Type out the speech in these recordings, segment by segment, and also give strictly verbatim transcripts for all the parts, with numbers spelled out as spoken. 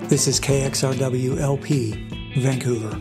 This is K X R W L P, Vancouver.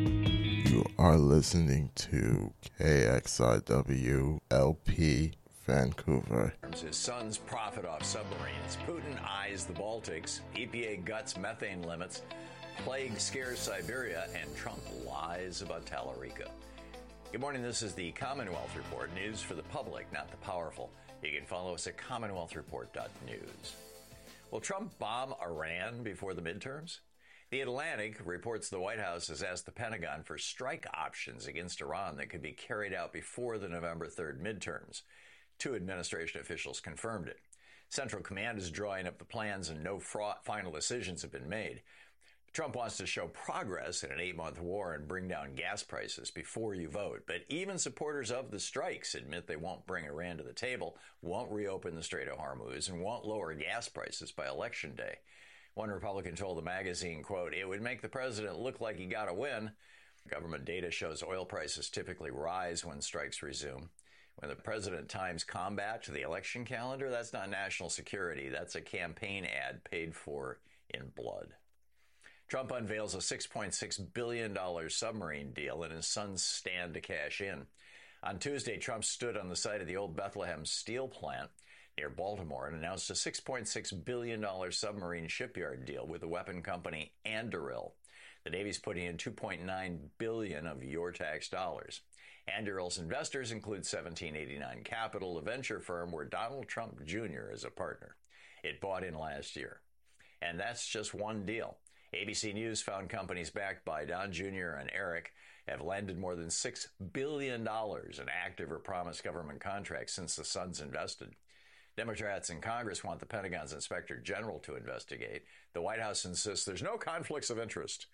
You are listening to K X R W L P, Vancouver. His son's profit off submarines. Putin eyes the Baltics. E P A guts methane limits. Plague scares Siberia. And Trump lies about Tallarico. Good morning. This is the Commonwealth Report. News for the public, not the powerful. You can follow us at commonwealth report dot news. Will Trump bomb Iran before the midterms? The Atlantic reports the White House has asked the Pentagon for strike options against Iran that could be carried out before the November third midterms. Two administration officials confirmed it. Central Command is drawing up the plans and no final decisions have been made. Trump wants to show progress in an eight-month war and bring down gas prices before you vote. But even supporters of the strikes admit they won't bring Iran to the table, won't reopen the Strait of Hormuz, and won't lower gas prices by Election Day. One Republican told the magazine, quote, "It would make the president look like he got a win." Government data shows oil prices typically rise when strikes resume. When the president times combat to the election calendar, that's not national security. That's a campaign ad paid for in blood. Trump unveils a six point six billion dollars submarine deal in his son's stand to cash in. On Tuesday, Trump stood on the site of the old Bethlehem steel plant near Baltimore and announced a six point six billion dollars submarine shipyard deal with the weapon company Anduril. The Navy's putting in two point nine billion dollars of your tax dollars. Anduril's investors include seventeen eighty-nine Capital, a venture firm where Donald Trump Junior is a partner. It bought in last year. And that's just one deal. A B C News found companies backed by Don Junior and Eric have landed more than six billion dollars in active or promised government contracts since the Suns invested. Democrats in Congress want the Pentagon's Inspector General to investigate. The White House insists there's no conflicts of interest.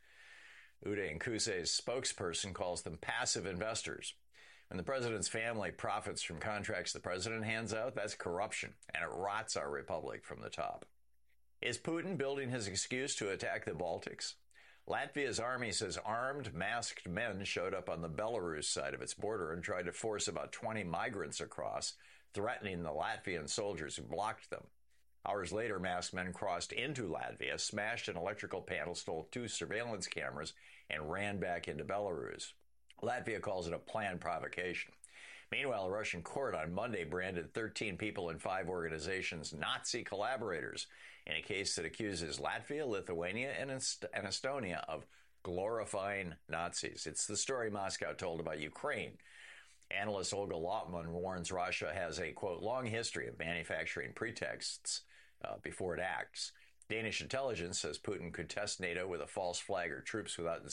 Uday Nkuse's spokesperson calls them passive investors. When the president's family profits from contracts the president hands out, that's corruption, and it rots our republic from the top. Is Putin building his excuse to attack the Baltics? Latvia's army says armed, masked men showed up on the Belarus side of its border and tried to force about twenty migrants across, threatening the Latvian soldiers who blocked them. Hours later, masked men crossed into Latvia, smashed an electrical panel, stole two surveillance cameras, and ran back into Belarus. Latvia calls it a planned provocation. Meanwhile, a Russian court on Monday branded thirteen people in five organizations Nazi collaborators in a case that accuses Latvia, Lithuania, and Estonia of glorifying Nazis. It's the story Moscow told about Ukraine. Analyst Olga Lotman warns Russia has a, quote, long history of manufacturing pretexts uh, before it acts. Danish intelligence says Putin could test NATO with a false flag or troops without